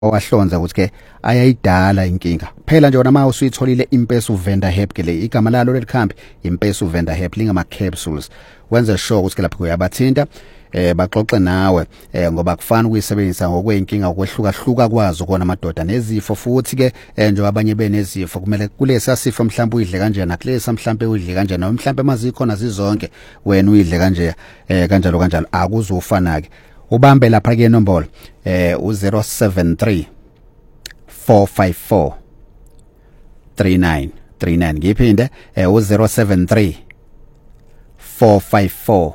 owahlonza ukuthi ke ayayidala inkinga phela nje wona mawuse uyitholile impesu vendor help ke le igama lalo lelikhambi impesu vendor help lingama capsules wenze sure ukuthi ke lapho uyabathinta baxoxe nawe ngoba kufana ukuyisebenzisa ngokweinkinga okwehluka kwazo kona amadoda nezifo futhi ke nje abanye benezifo kumele kulesa sifo mhlawumbe uyidle kanjena kulesa mhlawumbe uyidle kanjena noma mhlawumbe mazikhona zizonke wena uyidle kanje kanjalo akuzufana ke ubambe lapha ke inombolo u073 454 3939 ngiphinde u073 454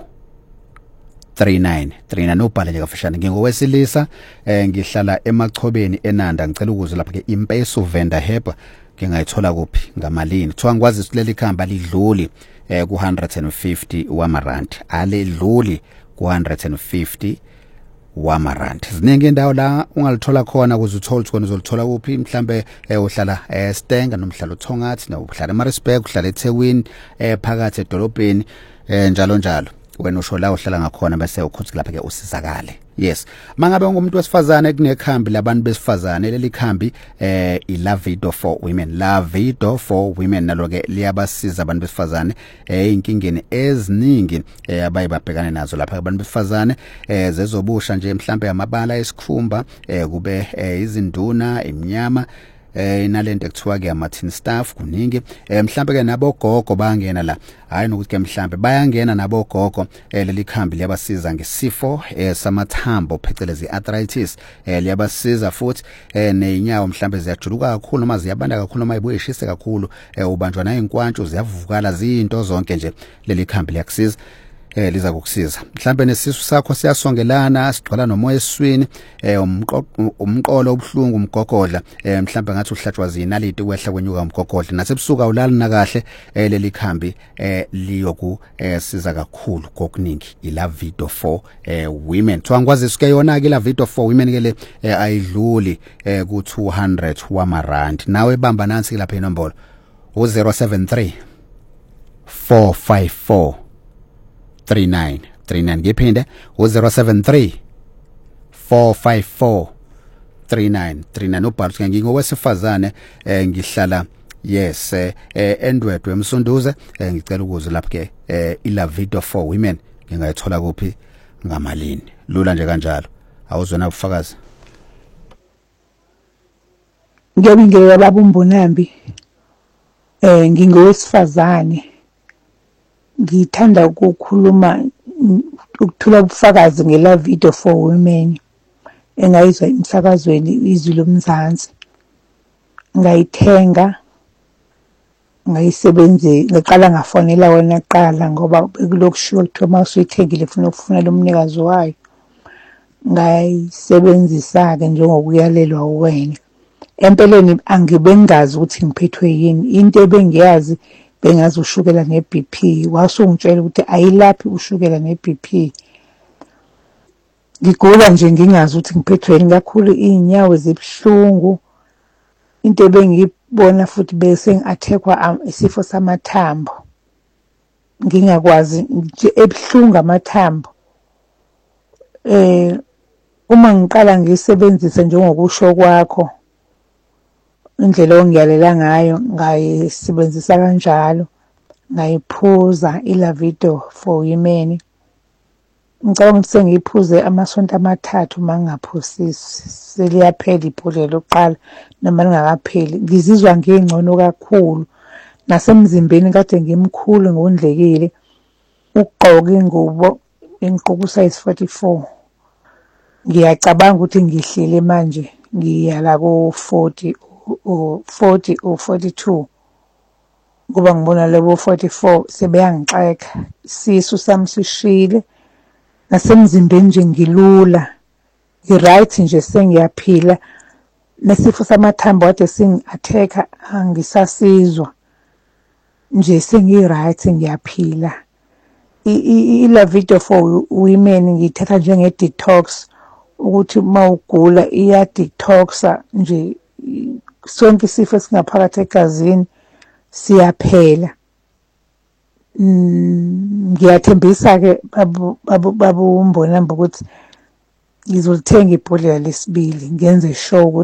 3939 ubhale nje kafishane ngingowesilisa ngihlala emachobeni eNanda ngicela ukuze lapha ke impesu vendor help ngingayithola kuphi ngamalini kuthiwa ngikwazi ukuthi khamba lidluli ku150 wamarandi alidluli ku150 wamarandi ziningi indawo la ungalithola khona ukuze uthole ukuthi kona uzolithola kuphi mhlambe uhlala eStenga nomhlalo uThongathi nohlala eMaritzburg uhlala eThekwini phakathi edolobheni njalo wena usho la uhlala ngakhona bese ukhuthi lapha ke usizakale yes mangabe ungumuntu wesifazane kunekhambi labantu besifazane leli khambi iLavido for women nalo ke liyabasiza abantu besifazane inkingeni eziningi abayibabhekane nazo lapha abantu besifazane zezobusha nje mhlambe amabala esikhumba kube izinduna iminyama inalento ekuthiwa ke ama-teen staff kuningi mhlambe ke nabogogo bayangena la hayi nokuthi ke mhlambe bayangena nabogogo leli khambi liyabasiza ngesifo samathambo phecelezi arthritis liyabasiza futhi neinyawo mhlambe ziyajuluka kakhulu noma ziyabanda kakhulu noma ibushise kakhulu ubanjwa na inkwantshu ziyavuvukala zinto zonke nje leli khambi liyakusiza liza kukusiza mhlambe nesisu sakho siyasongelana sigcwala nomoya eswini umqolo obhlungu umgogodla mhlambe ngathi uhlatshwa zinaliti kwehla kwenyuka umgogodla nasebusuka ulali na kahle leli khambi liyoku siza kakhulu kokuningi iLavido for women twangwazi sike yona ke iLavido for women ke le ayidluli ku200 wamarandi nawe bamba nansi lapha inombolo u073 454 3939 ngiphinde u073 454 3939 ubhalwe ngingowesifazane ngihlala yes eNdwedwe eMsunduze ngicela ukuze lapha ke iLavido for women ngingayithola kuphi ngamalini lula nje kanjalo awuzona ubufakazi ngiyabingelela baba uMbonambi ngingowesifazane ngithanda ukukhuluma ukuthola ubufakazi ngeLavido for women engayizwa emsakazweni izwi lomzansi ngayithenga ngayisebenzisa ngaqala ngafonela wena qala ngoba bekulokushiwo kuthiwa mawusuyithengile ufuna ukufunela umnikazi wayo ngayisebenzisa ke njengokuyalelwa wena empeleni angibengazi ukuthi ngiphethwe yini into ebengiyazi bengazi ushukela neBP wasungitshela ukuthi ayilaphi ushukela neBP ngigula nje ngingazi ukuthi ngiphethwe yini kakhulu inyawo zibhlungu into ebengibona futhi bese ngiathekwa isifo samathambo ngingakwazi nje ebhlungu amathambo uma ngiqala ngisebenzisa njengokusho kwakho indlela ongiyalela ngayo ngayisebenzisa kanjalo ngayiphuza iLavido for women ngicabanga ukuthi sengiyiphuze amasonto amathathu mangaphosisi seliyaphela iphole lokuqala noma lingakapheli ngizizwa ngingcono kakhulu nasemzimbeni kade ngimkhulu ngondlekile ukugqoka ingubo engiqoka size 44 ngiyacabanga ukuthi ngihlile manje ngiyala ku 40 or 42 kuba ngibona lebo 44 sebeyangixeka isisu sami sishile nasemzimbeni nje ngilula ngiright nje sengiyaphila nesifo samathambo kade singi-attack angisasizwa nje sengiright ngiyaphila iLavido for women ngiyithatha njenge detox ukuthi mawugula iya detoxa nje sonke isifo singaphakathi egazini siyaphela ngiyathembisa ke babu uMbonambi ukuthi ngizolithenga ibhodlela lesibili ngenze sure ukuthi